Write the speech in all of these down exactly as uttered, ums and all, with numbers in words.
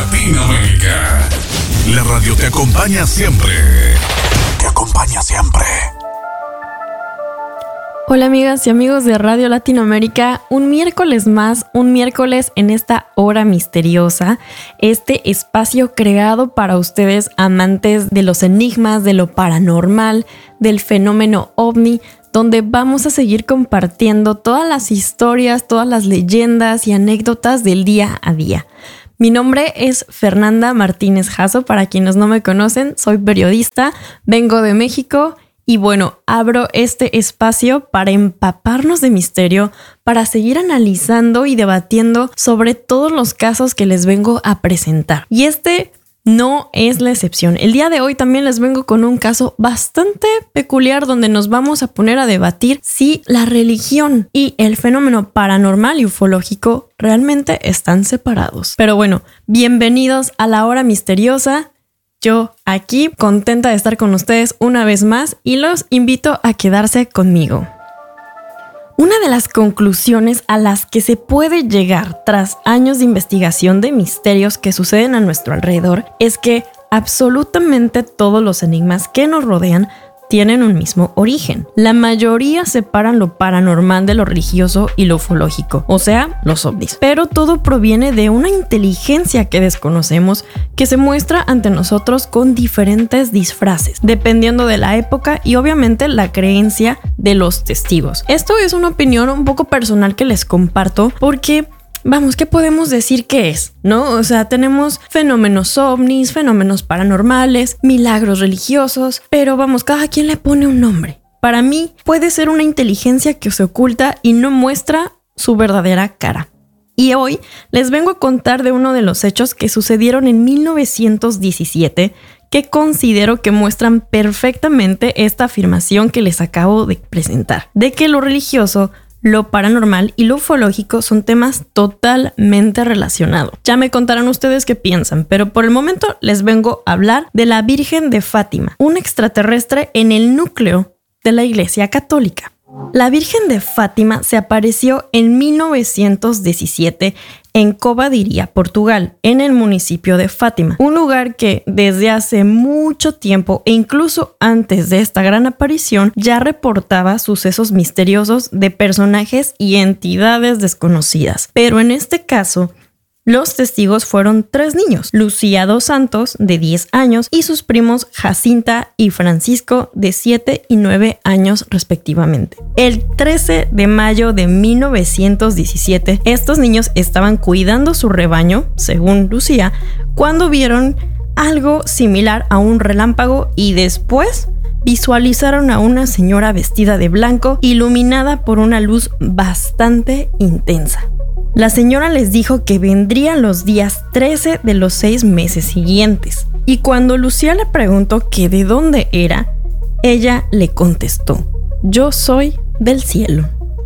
Latinoamérica. La radio te acompaña siempre. Te acompaña siempre. Hola amigas y amigos de Radio Latinoamérica, un miércoles más, un miércoles en esta hora misteriosa, este espacio creado para ustedes amantes de los enigmas, de lo paranormal, del fenómeno ovni, donde vamos a seguir compartiendo todas las historias, todas las leyendas y anécdotas del día a día. Mi nombre es Fernanda Martínez Jasso, para quienes no me conocen, soy periodista, vengo de México. Y bueno, abro este espacio para empaparnos de misterio, para seguir analizando y debatiendo sobre todos los casos que les vengo a presentar. Y este no es la excepción. El día de hoy también les vengo con un caso bastante peculiar donde nos vamos a poner a debatir si la religión y el fenómeno paranormal y ufológico realmente están separados. Pero bueno, bienvenidos a la hora misteriosa. Yo aquí contenta de estar con ustedes una vez más y los invito a quedarse conmigo. Una de las conclusiones a las que se puede llegar tras años de investigación de misterios que suceden a nuestro alrededor es que absolutamente todos los enigmas que nos rodean tienen un mismo origen. La mayoría separan lo paranormal de lo religioso y lo ufológico, o sea, los ovnis. Pero todo proviene de una inteligencia que desconocemos que se muestra ante nosotros con diferentes disfraces, dependiendo de la época y obviamente la creencia de los testigos. Esto es una opinión un poco personal que les comparto porque vamos, ¿qué podemos decir que es? ¿No? O sea, tenemos fenómenos ovnis, fenómenos paranormales, milagros religiosos, pero vamos, cada quien le pone un nombre. Para mí, puede ser una inteligencia que se oculta y no muestra su verdadera cara. Y hoy les vengo a contar de uno de los hechos que sucedieron en mil novecientos diecisiete que considero que muestran perfectamente esta afirmación que les acabo de presentar, de que lo religioso, lo paranormal y lo ufológico son temas totalmente relacionados. Ya me contarán ustedes qué piensan, pero por el momento les vengo a hablar de la Virgen de Fátima, un extraterrestre en el núcleo de la Iglesia Católica. La Virgen de Fátima se apareció en mil novecientos diecisiete en Covadonga, Portugal, en el municipio de Fátima, un lugar que desde hace mucho tiempo e incluso antes de esta gran aparición ya reportaba sucesos misteriosos de personajes y entidades desconocidas. Pero en este caso, los testigos fueron tres niños, Lucía dos Santos, de diez años, y sus primos Jacinta y Francisco, de siete y nueve años respectivamente. El trece de mayo de mil novecientos diecisiete, estos niños estaban cuidando su rebaño, según Lucía, cuando vieron algo similar a un relámpago y después visualizaron a una señora vestida de blanco, iluminada por una luz bastante intensa. La señora les dijo que vendría los días trece de los seis meses siguientes. Y cuando Lucía le preguntó que de dónde era, ella le contestó: yo soy del cielo.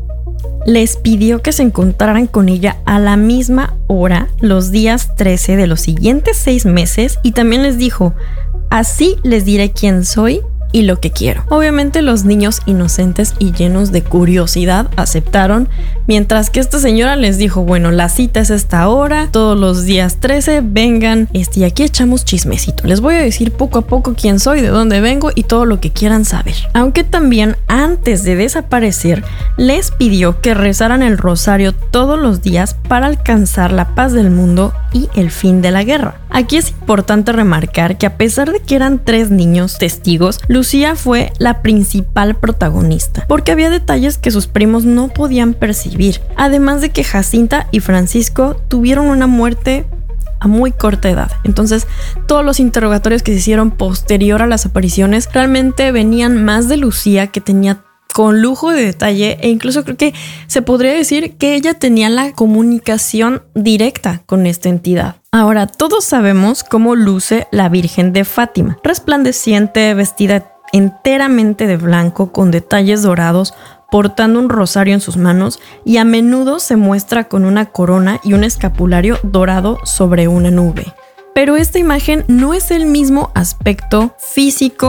Les pidió que se encontraran con ella a la misma hora los días trece de los siguientes seis meses y también les dijo: así les diré quién soy y lo que quiero. Obviamente los niños inocentes y llenos de curiosidad aceptaron, mientras que esta señora les dijo: bueno, la cita es esta hora, todos los días trece, vengan, este, y aquí echamos chismecito. Les voy a decir poco a poco quién soy, de dónde vengo y todo lo que quieran saber. Aunque también, antes de desaparecer, les pidió que rezaran el rosario todos los días para alcanzar la paz del mundo y el fin de la guerra. Aquí es importante remarcar que a pesar de que eran tres niños testigos, Lucía fue la principal protagonista, porque había detalles que sus primos no podían percibir, además de que Jacinta y Francisco tuvieron una muerte a muy corta edad. Entonces, todos los interrogatorios que se hicieron posterior a las apariciones realmente venían más de Lucía, que tenía con lujo de detalle, e incluso creo que se podría decir que ella tenía la comunicación directa con esta entidad. Ahora, todos sabemos cómo luce la Virgen de Fátima, resplandeciente, vestida enteramente de blanco con detalles dorados, portando un rosario en sus manos, y a menudo se muestra con una corona y un escapulario dorado sobre una nube. Pero esta imagen no es el mismo aspecto físico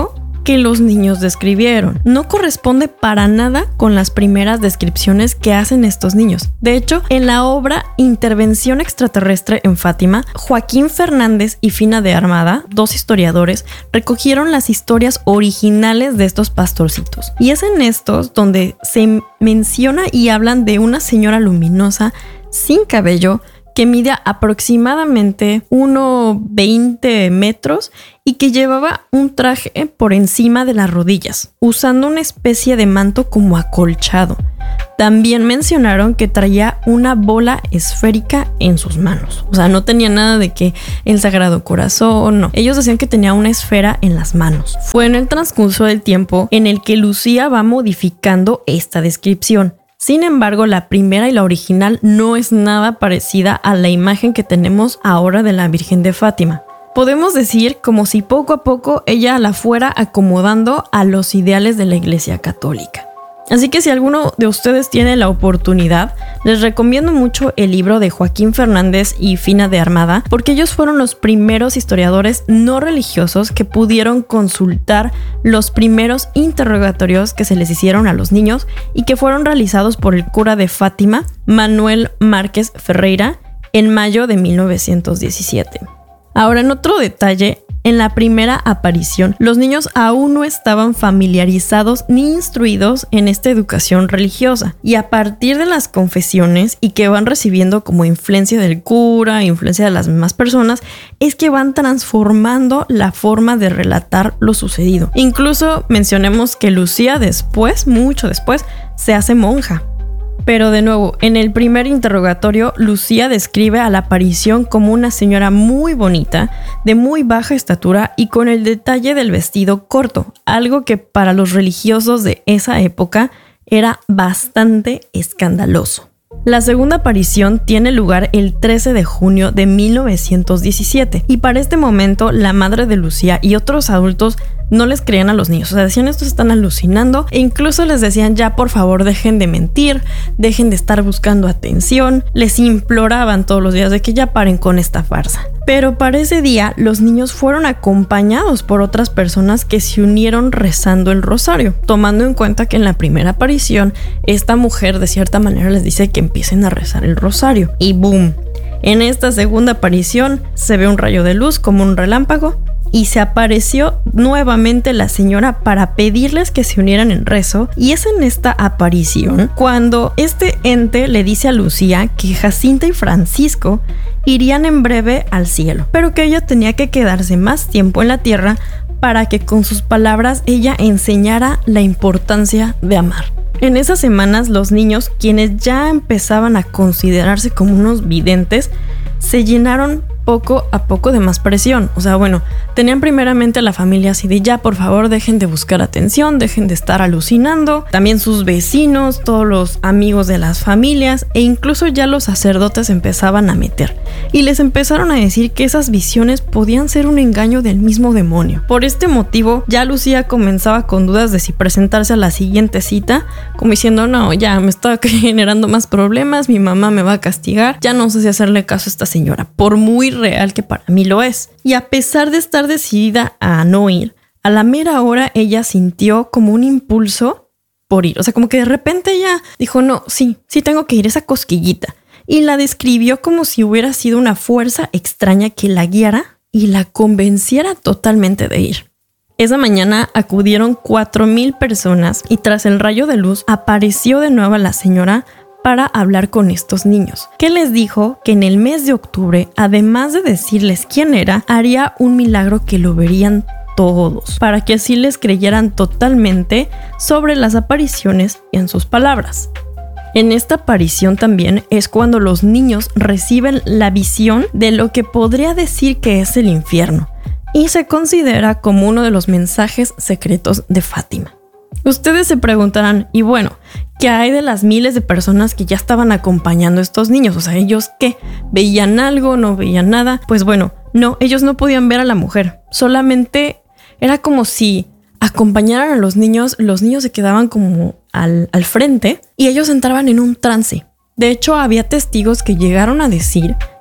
que los niños describieron. No corresponde para nada con las primeras descripciones que hacen estos niños. De hecho, en la obra Intervención extraterrestre en Fátima, Joaquín Fernández y Fina de Armada, dos historiadores, recogieron las historias originales de estos pastorcitos. Y es en estos donde se menciona y hablan de una señora luminosa sin cabello que mide aproximadamente uno veinte metros y que llevaba un traje por encima de las rodillas, usando una especie de manto como acolchado. También mencionaron que traía una bola esférica en sus manos. O sea, no tenía nada de que el Sagrado Corazón, no. Ellos decían que tenía una esfera en las manos. Fue en el transcurso del tiempo en el que Lucía va modificando esta descripción. Sin embargo, la primera y la original no es nada parecida a la imagen que tenemos ahora de la Virgen de Fátima. Podemos decir como si poco a poco ella la fuera acomodando a los ideales de la Iglesia Católica. Así que si alguno de ustedes tiene la oportunidad, les recomiendo mucho el libro de Joaquín Fernández y Fina de Armada, porque ellos fueron los primeros historiadores no religiosos que pudieron consultar los primeros interrogatorios que se les hicieron a los niños y que fueron realizados por el cura de Fátima, Manuel Márquez Ferreira, en mayo de mil novecientos diecisiete. Ahora, en otro detalle, en la primera aparición, los niños aún no estaban familiarizados ni instruidos en esta educación religiosa, y a partir de las confesiones y que van recibiendo como influencia del cura, influencia de las mismas personas, es que van transformando la forma de relatar lo sucedido. Incluso mencionemos que Lucía después, mucho después, se hace monja. Pero de nuevo, en el primer interrogatorio, Lucía describe a la aparición como una señora muy bonita, de muy baja estatura y con el detalle del vestido corto, algo que para los religiosos de esa época era bastante escandaloso. La segunda aparición tiene lugar el trece de junio de mil novecientos diecisiete y para este momento la madre de Lucía y otros adultos no les creían a los niños, o sea, decían estos están alucinando e incluso les decían ya por favor dejen de mentir, dejen de estar buscando atención, les imploraban todos los días de que ya paren con esta farsa. Pero para ese día los niños fueron acompañados por otras personas que se unieron rezando el rosario, tomando en cuenta que en la primera aparición esta mujer de cierta manera les dice que empiecen a rezar el rosario y boom, en esta segunda aparición se ve un rayo de luz como un relámpago y se apareció nuevamente la señora para pedirles que se unieran en rezo, y es en esta aparición cuando este ente le dice a Lucía que Jacinta y Francisco irían en breve al cielo, pero que ella tenía que quedarse más tiempo en la tierra para que con sus palabras ella enseñara la importancia de amar. En esas semanas los niños, quienes ya empezaban a considerarse como unos videntes, se llenaron poco a poco de más presión. O sea, bueno, tenían primeramente a la familia así de ya por favor dejen de buscar atención, dejen de estar alucinando. También sus vecinos, todos los amigos de las familias e incluso ya los sacerdotes empezaban a meter. Y les empezaron a decir que esas visiones podían ser un engaño del mismo demonio. Por este motivo, ya Lucía comenzaba con dudas de si presentarse a la siguiente cita, como diciendo, no, ya me está generando más problemas, mi mamá me va a castigar, ya no sé si hacerle caso a esta señora, por muy real que para mí lo es. Y a pesar de estar decidida a no ir, a la mera hora ella sintió como un impulso por ir. O sea, como que de repente ella dijo, no, sí, sí tengo que ir, esa cosquillita. Y la describió como si hubiera sido una fuerza extraña que la guiara y la convenciera totalmente de ir. Esa mañana acudieron cuatro mil personas y tras el rayo de luz apareció de nuevo la señora para hablar con estos niños, que les dijo que en el mes de octubre, además de decirles quién era, haría un milagro que lo verían todos, para que así les creyeran totalmente sobre las apariciones y en sus palabras. En esta aparición también es cuando los niños reciben la visión de lo que podría decir que es el infierno, y se considera como uno de los mensajes secretos de Fátima. Ustedes se preguntarán, y bueno, ¿qué hay de las miles de personas que ya estaban acompañando a estos niños? O sea, ¿ellos qué? ¿Veían algo? ¿No veían nada? Pues bueno, no, ellos no podían ver a la mujer. Solamente era como si acompañaran a los niños, los niños se quedaban como al, al frente y ellos entraban en un trance. De hecho, había testigos que llegaron a decir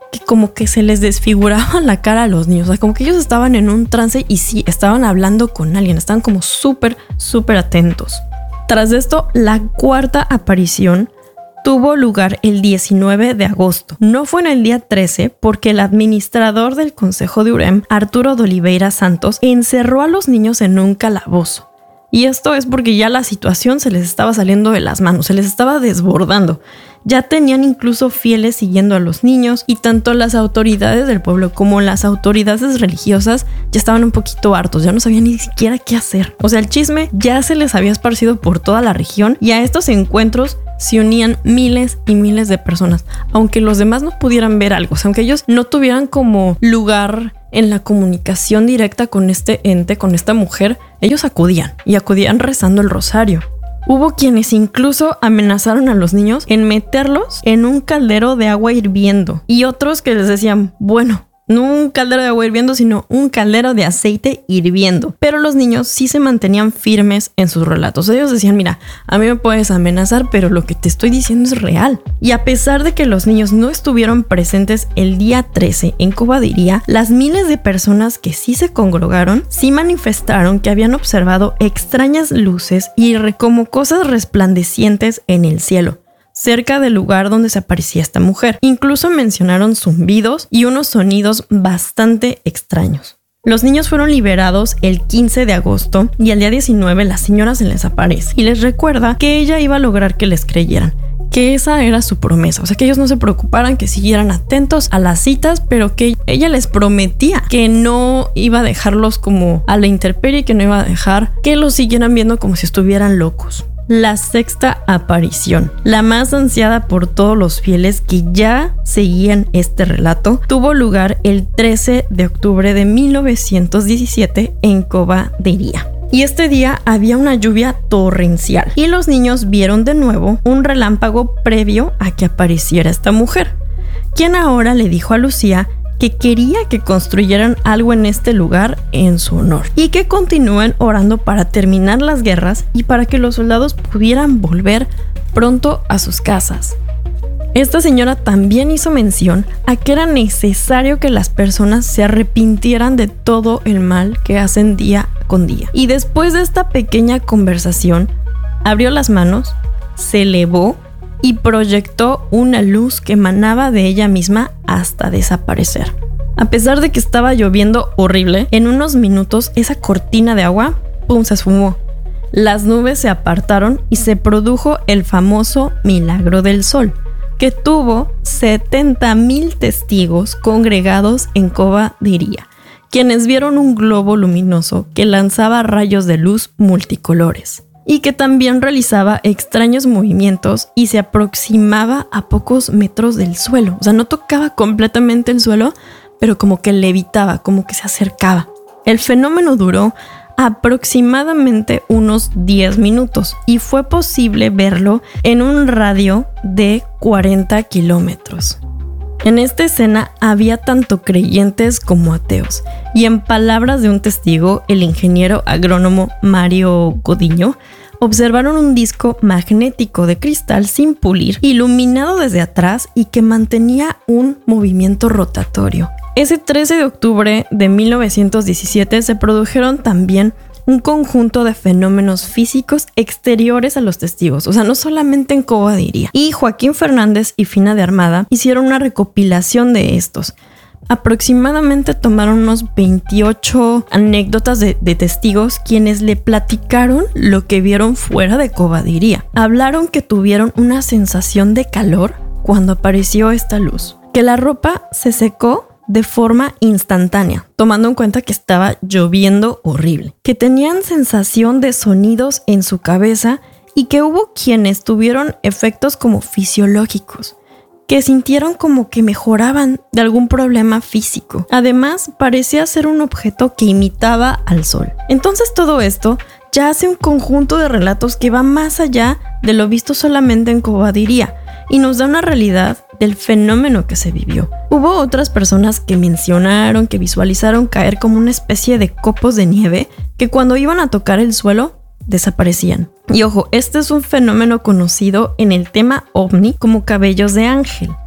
que como que se les desfiguraba la cara a los niños. O sea, como que ellos estaban en un trance y sí, estaban hablando con alguien. Estaban como súper, súper atentos. Tras esto, la cuarta aparición tuvo lugar el diecinueve de agosto. No fue en el día trece porque el administrador del Consejo de Urem, Arturo de Oliveira Santos, encerró a los niños en un calabozo. Y esto es porque ya la situación se les estaba saliendo de las manos, se les estaba desbordando. Ya tenían incluso fieles siguiendo a los niños y tanto las autoridades del pueblo como las autoridades religiosas ya estaban un poquito hartos, ya no sabían ni siquiera qué hacer. O sea, el chisme ya se les había esparcido por toda la región y a estos encuentros se unían miles y miles de personas, aunque los demás no pudieran ver algo, o sea, aunque ellos no tuvieran como lugar en la comunicación directa con este ente, con esta mujer, ellos acudían y acudían rezando el rosario. Hubo quienes incluso amenazaron a los niños en meterlos en un caldero de agua hirviendo y otros que les decían, bueno, no un caldero de agua hirviendo, sino un caldero de aceite hirviendo. Pero los niños sí se mantenían firmes en sus relatos. Ellos decían, mira, a mí me puedes amenazar, pero lo que te estoy diciendo es real. Y a pesar de que los niños no estuvieron presentes el día trece en Cobadiria, las miles de personas que sí se congregaron, sí manifestaron que habían observado extrañas luces y como cosas resplandecientes en el cielo, cerca del lugar donde se aparecía esta mujer. Incluso mencionaron zumbidos y unos sonidos bastante extraños. Los niños fueron liberados el quince de agosto y el día diecinueve la señora se les aparece y les recuerda que ella iba a lograr que les creyeran, que esa era su promesa, o sea, que ellos no se preocuparan, que siguieran atentos a las citas, pero que ella les prometía que no iba a dejarlos como a la intemperie, que no iba a dejar que los siguieran viendo como si estuvieran locos. La sexta aparición, la más ansiada por todos los fieles que ya seguían este relato, tuvo lugar el trece de octubre de mil novecientos diecisiete en Cobadiria. Y este día había una lluvia torrencial y los niños vieron de nuevo un relámpago previo a que apareciera esta mujer, quien ahora le dijo a Lucía que quería que construyeran algo en este lugar en su honor y que continúen orando para terminar las guerras y para que los soldados pudieran volver pronto a sus casas. Esta señora también hizo mención a que era necesario que las personas se arrepintieran de todo el mal que hacen día con día. Y después de esta pequeña conversación, abrió las manos, se elevó y proyectó una luz que emanaba de ella misma hasta desaparecer. A pesar de que estaba lloviendo horrible, en unos minutos esa cortina de agua, ¡pum!, se esfumó. Las nubes se apartaron y se produjo el famoso milagro del sol, que tuvo setenta mil testigos congregados en Cobadiria, quienes vieron un globo luminoso que lanzaba rayos de luz multicolores y que también realizaba extraños movimientos y se aproximaba a pocos metros del suelo. O sea, no tocaba completamente el suelo, pero como que levitaba, como que se acercaba. El fenómeno duró aproximadamente unos diez minutos y fue posible verlo en un radio de cuarenta kilómetros. En esta escena había tanto creyentes como ateos, y en palabras de un testigo, el ingeniero agrónomo Mario Godiño, observaron un disco magnético de cristal sin pulir, iluminado desde atrás y que mantenía un movimiento rotatorio. Ese trece de octubre de mil novecientos diecisiete se produjeron también un conjunto de fenómenos físicos exteriores a los testigos, o sea, no solamente en Cobadiria. Y Joaquín Fernández y Fina de Armada hicieron una recopilación de estos. Aproximadamente tomaron unos veintiocho anécdotas de, de testigos quienes le platicaron lo que vieron fuera de Cobadiria. Hablaron que tuvieron una sensación de calor cuando apareció esta luz, que la ropa se secó de forma instantánea, tomando en cuenta que estaba lloviendo horrible, que tenían sensación de sonidos en su cabeza y que hubo quienes tuvieron efectos como fisiológicos, que sintieron como que mejoraban de algún problema físico. Además, parecía ser un objeto que imitaba al sol. Entonces todo esto ya hace un conjunto de relatos que va más allá de lo visto solamente en Cobadiria y nos da una realidad del fenómeno que se vivió. Hubo otras personas que mencionaron que visualizaron caer como una especie de copos de nieve que cuando iban a tocar el suelo desaparecían. Y ojo, este es un fenómeno conocido en el tema ovni como cabellos de ángel.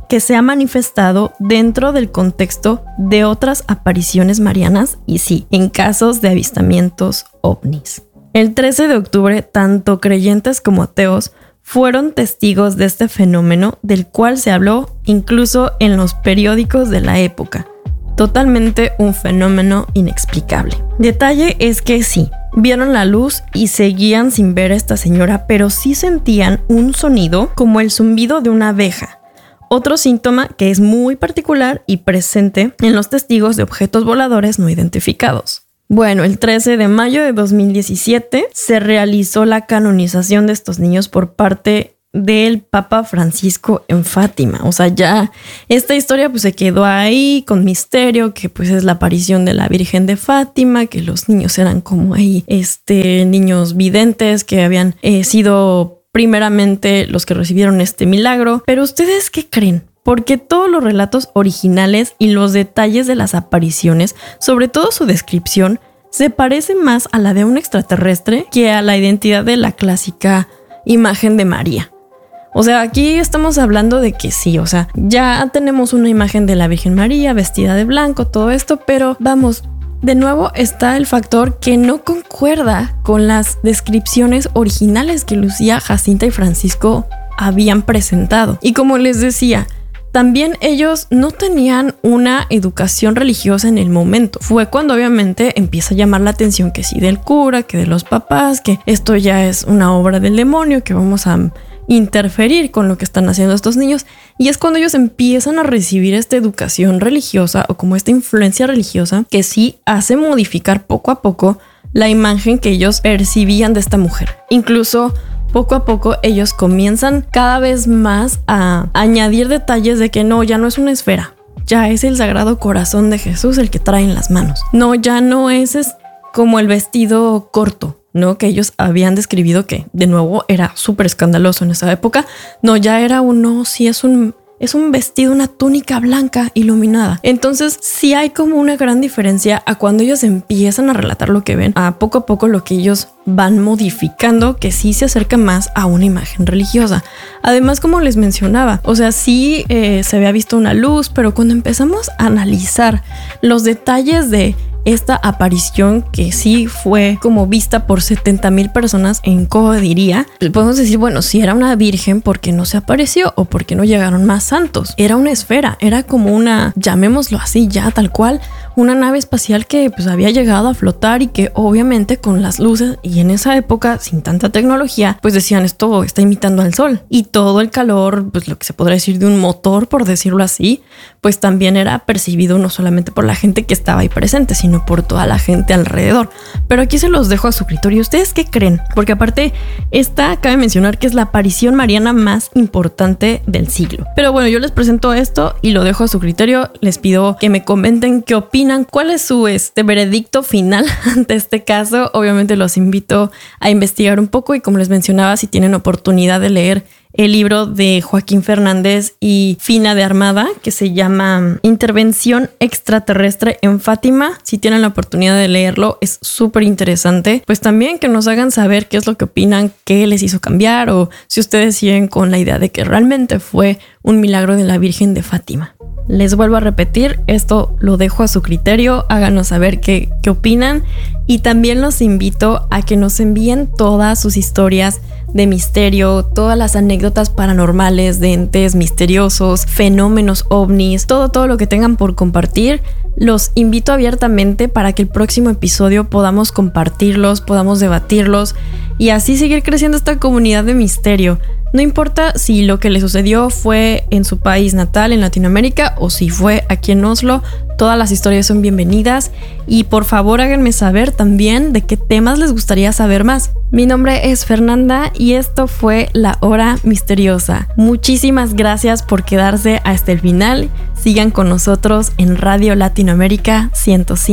que se ha manifestado dentro del contexto de otras apariciones marianas y sí, en casos de avistamientos ovnis. El trece de octubre, tanto creyentes como ateos fueron testigos de este fenómeno del cual se habló incluso en los periódicos de la época. Totalmente un fenómeno inexplicable. Detalle es que sí, vieron la luz y seguían sin ver a esta señora, pero sí sentían un sonido como el zumbido de una abeja. Otro síntoma que es muy particular y presente en los testigos de objetos voladores no identificados. Bueno, el trece de mayo de dos mil diecisiete se realizó la canonización de estos niños por parte del Papa Francisco en Fátima. O sea, ya esta historia pues se quedó ahí con misterio, que pues es la aparición de la Virgen de Fátima, que los niños eran como ahí este, niños videntes que habían eh, sido primeramente los que recibieron este milagro. Pero ¿ustedes qué creen? Porque todos los relatos originales y los detalles de las apariciones, sobre todo su descripción, se parece más a la de un extraterrestre que a la identidad de la clásica imagen de María. O sea, aquí estamos hablando de que sí, o sea, ya tenemos una imagen de la Virgen María vestida de blanco, todo esto, pero vamos, de nuevo está el factor que no concuerda con las descripciones originales que Lucía, Jacinta y Francisco habían presentado. Y como les decía, también ellos no tenían una educación religiosa en el momento. Fue cuando obviamente empieza a llamar la atención que sí del cura, que de los papás, que esto ya es una obra del demonio, que vamos a interferir con lo que están haciendo estos niños. Y es cuando ellos empiezan a recibir esta educación religiosa o como esta influencia religiosa que sí hace modificar poco a poco la imagen que ellos percibían de esta mujer. Incluso poco a poco ellos comienzan cada vez más a añadir detalles de que no, ya no es una esfera, ya es el Sagrado Corazón de Jesús el que trae en las manos. No, ya no es, es como el vestido corto, ¿no? Que ellos habían describido que, de nuevo, era súper escandaloso en esa época. No, ya era un, no, sí es un... Es un vestido, una túnica blanca iluminada. Entonces sí hay como una gran diferencia a cuando ellos empiezan a relatar lo que ven, a poco a poco lo que ellos van modificando, que sí se acerca más a una imagen religiosa. Además, como les mencionaba, o sea, sí eh, se había visto una luz, pero cuando empezamos a analizar los detalles de esta aparición que sí fue como vista por setenta mil personas en cómo diría, podemos decir, bueno, si era una virgen, ¿por qué no se apareció? ¿O por qué no llegaron más santos? Era una esfera, era como una, llamémoslo así ya tal cual, una nave espacial que pues había llegado a flotar y que obviamente con las luces y en esa época sin tanta tecnología pues decían esto está imitando al sol y todo el calor, pues lo que se podría decir de un motor por decirlo así, pues también era percibido no solamente por la gente que estaba ahí presente sino por toda la gente alrededor. Pero aquí se los dejo a su criterio. ¿Ustedes qué creen? Porque aparte esta cabe mencionar que es la aparición mariana más importante del siglo. Pero bueno, yo les presento esto y lo dejo a su criterio. Les pido que me comenten qué opinan, cuál es su este veredicto final ante este caso. Obviamente los invito a investigar un poco y como les mencionaba, si tienen oportunidad de leer el libro de Joaquín Fernández y Fina de Armada, que se llama Intervención Extraterrestre en Fátima. Si tienen la oportunidad de leerlo, es súper interesante. Pues también que nos hagan saber qué es lo que opinan, qué les hizo cambiar o si ustedes siguen con la idea de que realmente fue un milagro de la Virgen de Fátima. Les vuelvo a repetir, esto lo dejo a su criterio, háganos saber qué, qué opinan y también los invito a que nos envíen todas sus historias de misterio, todas las anécdotas paranormales de entes misteriosos, fenómenos ovnis, todo, todo lo que tengan por compartir. Los invito abiertamente para que el próximo episodio podamos compartirlos, podamos debatirlos y así seguir creciendo esta comunidad de misterio. No importa si lo que le sucedió fue en su país natal, en Latinoamérica, o si fue aquí en Oslo, todas las historias son bienvenidas y por favor háganme saber también de qué temas les gustaría saber más. Mi nombre es Fernanda y esto fue La Hora Misteriosa. Muchísimas gracias por quedarse hasta el final. Sigan con nosotros en Radio Latinoamérica ciento cinco.